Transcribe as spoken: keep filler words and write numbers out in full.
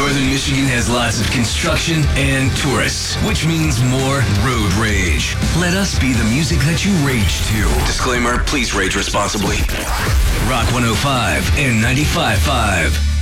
Northern Michigan has lots of construction and tourists, which means more road rage. Let us be the music that you rage to. Disclaimer, please rage responsibly. Rock one oh five and ninety-five point five.